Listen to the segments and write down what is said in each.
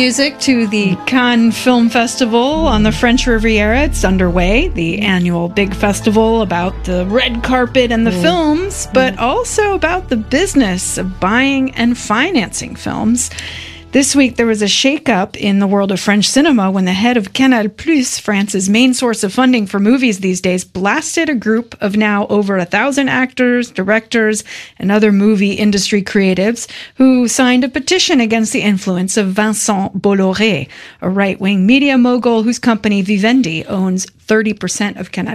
Music to the Cannes Film Festival on the French Riviera. It's underway, the annual big festival about the red carpet and the films, but also about the business of buying and financing films. This week, there was a shakeup in the world of French cinema when the head of Canal+, France's main source of funding for movies these days, blasted a group of now over 1,000 actors, directors, and other movie industry creatives who signed a petition against the influence of Vincent Bolloré, a right-wing media mogul whose company Vivendi owns 30% of Canal+.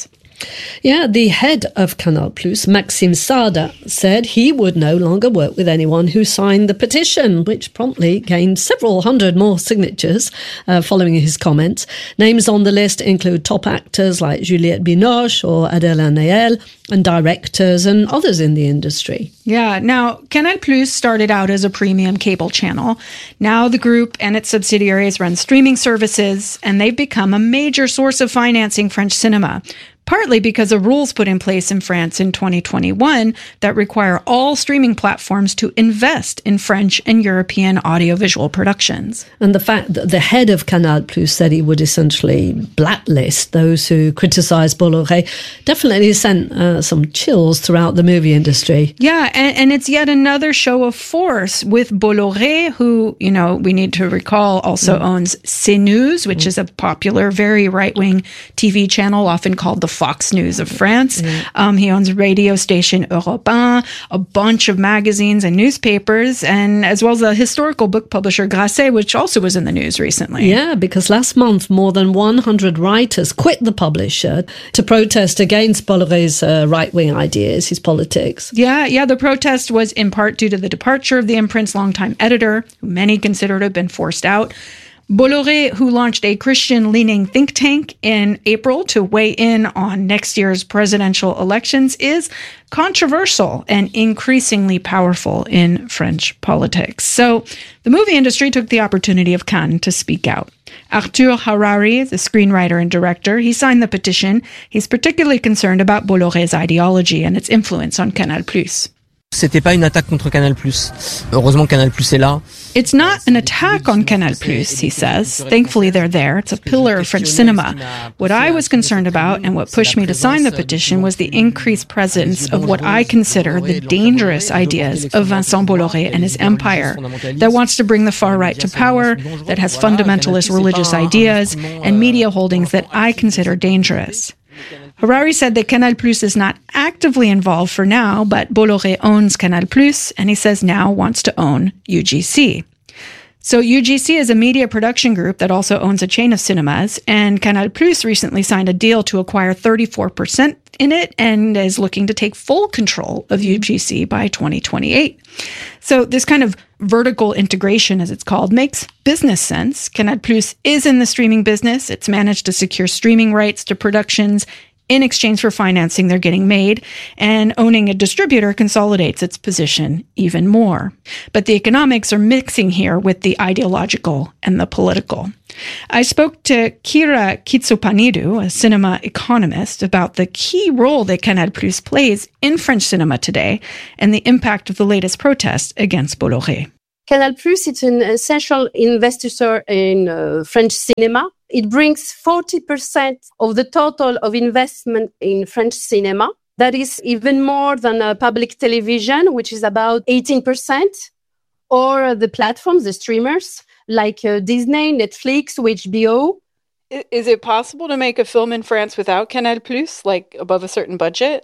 Yeah, the head of Canal+, Maxime Saada, said he would no longer work with anyone who signed the petition, which promptly gained several hundred more signatures following his comments. Names on the list include top actors like Juliette Binoche or Adèle Haenel, and directors and others in the industry. Yeah, now, Canal+ started out as a premium cable channel. Now the group and its subsidiaries run streaming services, and they've become a major source of financing French cinema, partly because of rules put in place in France in 2021 that require all streaming platforms to invest in French and European audiovisual productions. And the fact that the head of Canal+ said he would essentially blacklist those who criticise Bolloré definitely sent some chills throughout the movie industry. Yeah, and it's yet another show of force with Bolloré, who, you know, we need to recall also owns CNews, which is a popular, very right-wing TV channel, often called the Fox News of France. He owns radio station Europe 1, a bunch of magazines and newspapers, and as well as a historical book publisher Grasset, which also was in the news recently. Yeah, because last month more than 100 writers quit the publisher to protest against Bolloré's right-wing ideas, his politics. Yeah, the protest was in part due to the departure of the imprint's longtime editor, who many consider to have been forced out. Bolloré, who launched a Christian-leaning think tank in April to weigh in on next year's presidential elections, is controversial and increasingly powerful in French politics. So the movie industry took the opportunity of Cannes to speak out. Arthur Harari, the screenwriter and director, he signed the petition. He's particularly concerned about Bolloré's ideology and its influence on Canal+. C'était pas une attaque contre Canal+. Heureusement Canal+ est là. It's not an attack on Canal+, he says. Thankfully, they're there. It's a pillar of French cinema. What I was concerned about and what pushed me to sign the petition was the increased presence of what I consider the dangerous ideas of Vincent Bolloré and his empire that wants to bring the far right to power, that has fundamentalist religious ideas, and media holdings that I consider dangerous. Harari said that Canal+ is not actively involved for now, but Bolloré owns Canal+, and he says now wants to own UGC. So UGC is a media production group that also owns a chain of cinemas, and Canal+ recently signed a deal to acquire 34% in it and is looking to take full control of UGC by 2028. So this kind of vertical integration, as it's called, makes business sense. Canal+ is in the streaming business. It's managed to secure streaming rights to productions in exchange for financing they're getting made, and owning a distributor consolidates its position even more. But the economics are mixing here with the ideological and the political. I spoke to Kira Kitsopanidou, a cinema economist, about the key role that Canal+ plays in French cinema today and the impact of the latest protest against Bolloré. Canal+ is an essential investor in French cinema. It brings 40% of the total of investment in French cinema. That is even more than public television, which is about 18%, or the platforms, the streamers, like Disney, Netflix, HBO. Is it possible to make a film in France without Canal+, like above a certain budget?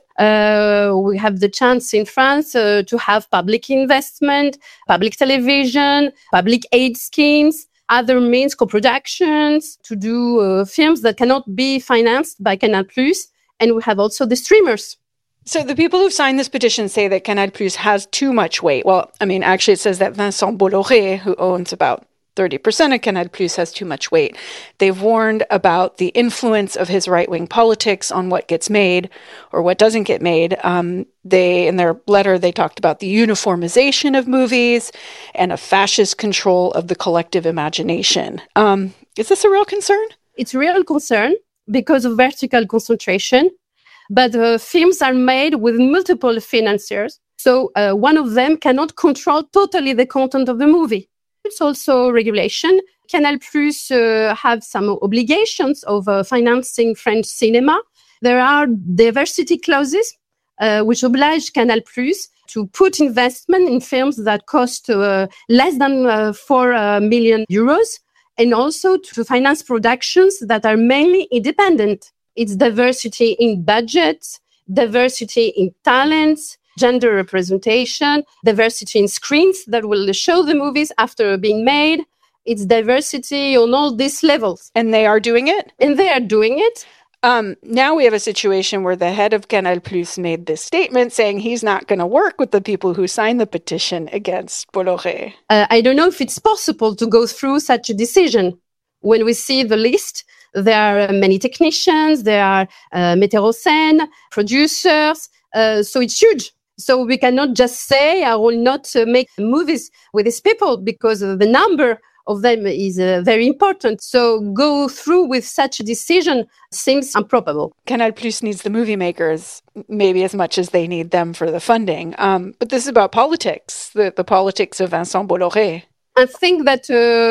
We have the chance in France to have public investment, public television, public aid schemes, other means, co-productions, to do films that cannot be financed by Canal+. And we have also the streamers. So the people who've signed this petition say that Canal+ has too much weight. Well, I mean, actually it says that Vincent Bolloré, who owns about 30% of Canal+ has too much weight. They've warned about the influence of his right-wing politics on what gets made or what doesn't get made. In their letter, they talked about the uniformization of movies and a fascist control of the collective imagination. Is this a real concern? It's a real concern because of vertical concentration. But films are made with multiple financiers. So one of them cannot control totally the content of the movie. It's also regulation. Canal Plus have some obligations of financing French cinema. There are diversity clauses which oblige Canal Plus to put investment in films that cost less than 4 million euros, and also to finance productions that are mainly independent. It's diversity in budgets, diversity in talents, gender representation, diversity in screens that will show the movies after being made. It's diversity on all these levels. And they are doing it? And they are doing it. Now we have a situation where the head of Canal Plus made this statement saying he's not going to work with the people who signed the petition against Bolloré. I don't know if it's possible to go through such a decision. When we see the list, there are many technicians, there are metteurs en scène, producers, so it's huge. So we cannot just say, I will not make movies with these people, because the number of them is very important. So go through with such a decision seems improbable. Canal Plus needs the movie makers maybe as much as they need them for the funding. But this is about politics, the politics of Vincent Bolloré. I think that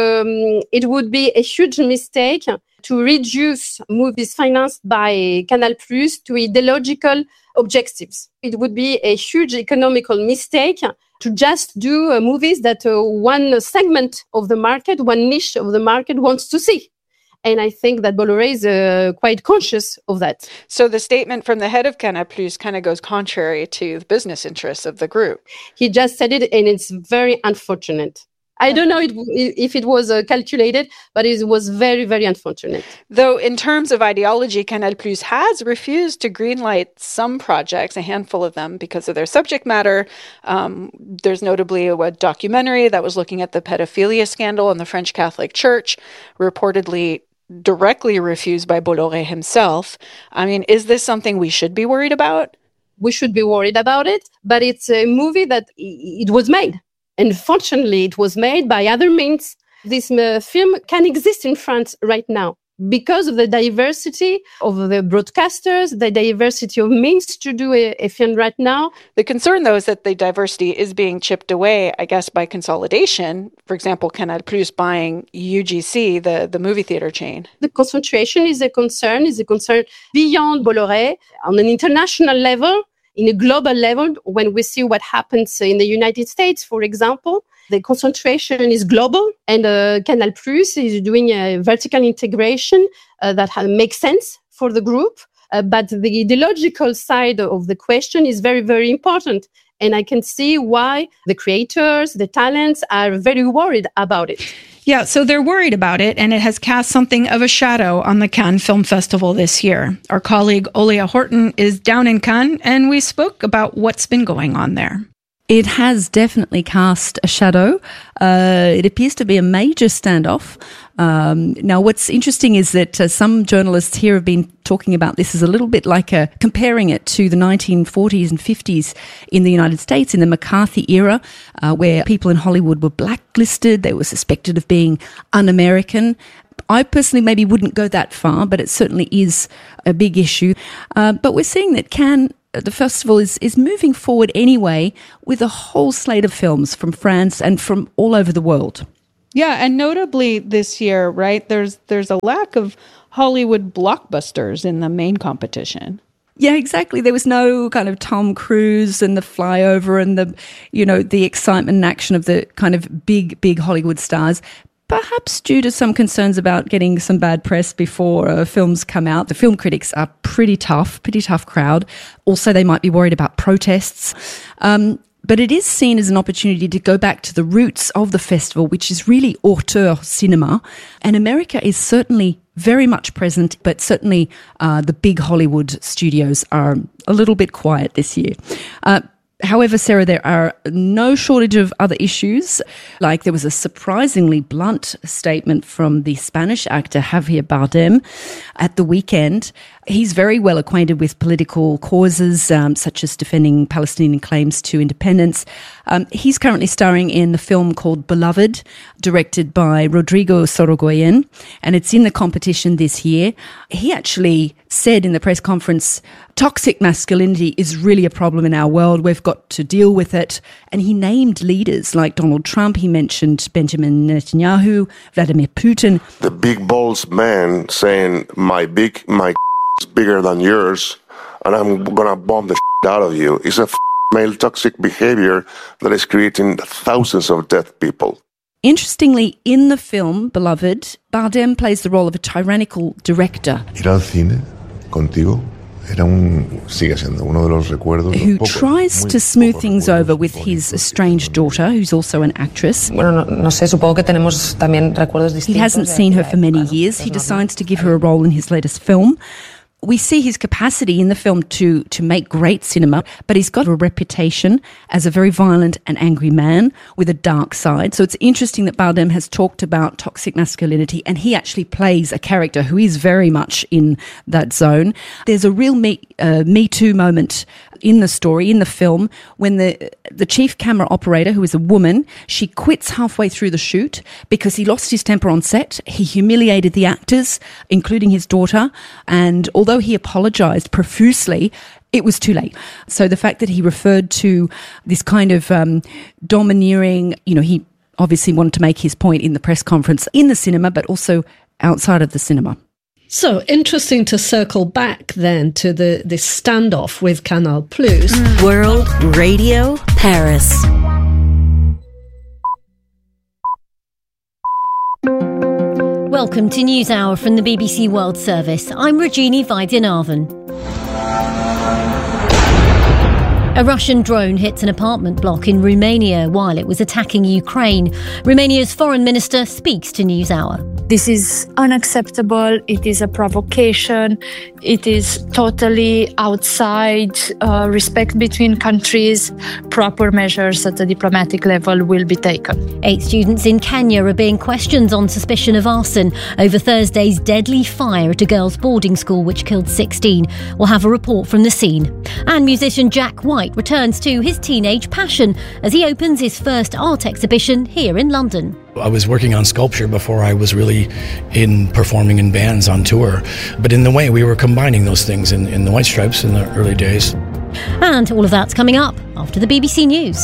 it would be a huge mistake to reduce movies financed by Canal Plus to ideological objectives. It would be a huge economical mistake to just do movies that one segment of the market, one niche of the market wants to see. And I think that Bolloré is quite conscious of that. So the statement from the head of Canal Plus kind of goes contrary to the business interests of the group. He just said it, and it's very unfortunate. I don't know if it was calculated, but it was very, very unfortunate. Though in terms of ideology, Canal Plus has refused to greenlight some projects, a handful of them, because of their subject matter. There's notably a documentary that was looking at the pedophilia scandal in the French Catholic Church, reportedly directly refused by Bolloré himself. I mean, is this something we should be worried about? We should be worried about it, but it's a movie that it was made. And fortunately, it was made by other means. This film can exist in France right now because of the diversity of the broadcasters, the diversity of means to do a film right now. The concern, though, is that the diversity is being chipped away, I guess, by consolidation. For example, Canal Plus buying UGC, the movie theater chain. The concentration is a concern beyond Bolloré on an international level. In a global level, when we see what happens in the United States, for example, the concentration is global, and Canal Plus is doing a vertical integration that makes sense for the group. But the ideological side of the question is very, very important. And I can see why the creators, the talents are very worried about it. Yeah, so they're worried about it, and it has cast something of a shadow on the Cannes Film Festival this year. Our colleague Olia Horton is down in Cannes, and we spoke about what's been going on there. It has definitely cast a shadow. It appears to be a major standoff. Now, what's interesting is that some journalists here have been talking about this as a little bit like comparing it to the 1940s and 50s in the United States, in the McCarthy era, where people in Hollywood were blacklisted. They were suspected of being un-American. I personally maybe wouldn't go that far, but it certainly is a big issue. But we're seeing that Cannes, the festival, is moving forward anyway with a whole slate of films from France and from all over the world. Yeah, and notably this year, right, there's a lack of Hollywood blockbusters in the main competition. Yeah, exactly. There was no kind of Tom Cruise and the flyover and the excitement and action of the kind of big Hollywood stars. Perhaps due to some concerns about getting some bad press before films come out. The film critics are pretty tough crowd. Also, they might be worried about protests. But it is seen as an opportunity to go back to the roots of the festival, which is really auteur cinema. And America is certainly very much present, but certainly the big Hollywood studios are a little bit quiet this year. However, Sarah, there are no shortage of other issues. Like there was a surprisingly blunt statement from the Spanish actor Javier Bardem at the weekend, He's very well acquainted with political causes, such as defending Palestinian claims to independence. He's currently starring in the film called Beloved, directed by Rodrigo Sorogoyen, and it's in the competition this year. He actually said in the press conference, toxic masculinity is really a problem in our world. We've got to deal with it. And he named leaders like Donald Trump. He mentioned Benjamin Netanyahu, Vladimir Putin. The big balls man saying, my is bigger than yours, and I'm gonna bomb the out of you. It's a male toxic behavior that is creating thousands of dead people. Interestingly, in the film Beloved, Bardem plays the role of a tyrannical director. Ir al cine contigo sigue siendo uno de los recuerdos. Who tries to smooth things over with his estranged daughter, who's also an actress. Bueno, no sé, supongo que tenemos también recuerdos distintos. He hasn't seen her for many years. He decides to give her a role in his latest film. We see his capacity in the film to make great cinema, but he's got a reputation as a very violent and angry man with a dark side. So it's interesting that Bardem has talked about toxic masculinity, and he actually plays a character who is very much in that zone. There's a real Me Too moment in the story, in the film, when the chief camera operator, who is a woman, she quits halfway through the shoot because he lost his temper on set. He humiliated the actors, including his daughter, and although he apologised profusely, it was too late. So the fact that he referred to this kind of domineering, he obviously wanted to make his point in the press conference in the cinema, but also outside of the cinema. So interesting to circle back then to this standoff with Canal Plus. World Radio Paris. Welcome to News Hour from the BBC World Service. I'm Regina Vaidyanathan. A Russian drone hits an apartment block in Romania while it was attacking Ukraine. Romania's foreign minister speaks to NewsHour. This is unacceptable. It is a provocation. It is totally outside respect between countries. Proper measures at the diplomatic level will be taken. 8 students in Kenya are being questioned on suspicion of arson over Thursday's deadly fire at a girls' boarding school which killed 16. We'll have a report from the scene. And musician Jack White returns to his teenage passion as he opens his first art exhibition here in London. I was working on sculpture before I was really in performing in bands on tour. But in the way, we were combining those things in the White Stripes in the early days. And all of that's coming up after the BBC News.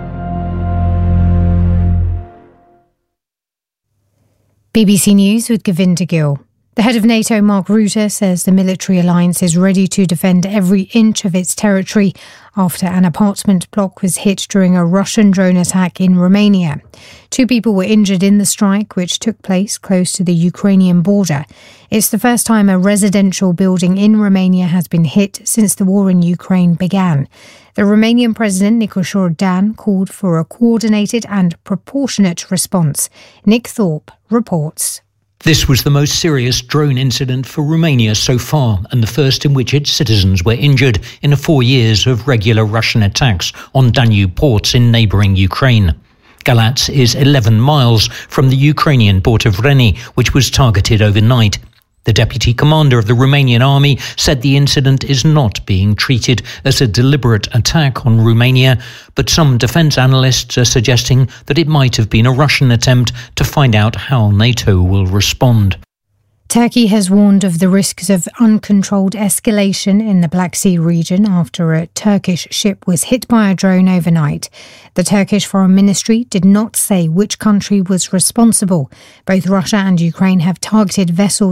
BBC News with Govinda Gill. The head of NATO, Mark Rutte, says the military alliance is ready to defend every inch of its territory after an apartment block was hit during a Russian drone attack in Romania. 2 people were injured in the strike, which took place close to the Ukrainian border. It's the first time a residential building in Romania has been hit since the war in Ukraine began. The Romanian President, Nicușor Dan, called for a coordinated and proportionate response. Nick Thorpe reports. This was the most serious drone incident for Romania so far, and the first in which its citizens were injured in 4 years of regular Russian attacks on Danube ports in neighbouring Ukraine. Galatz is 11 miles from the Ukrainian port of Reni, which was targeted overnight. The deputy commander of the Romanian army said the incident is not being treated as a deliberate attack on Romania, but some defence analysts are suggesting that it might have been a Russian attempt to find out how NATO will respond. Turkey has warned of the risks of uncontrolled escalation in the Black Sea region after a Turkish ship was hit by a drone overnight. The Turkish Foreign Ministry did not say which country was responsible. Both Russia and Ukraine have targeted vessels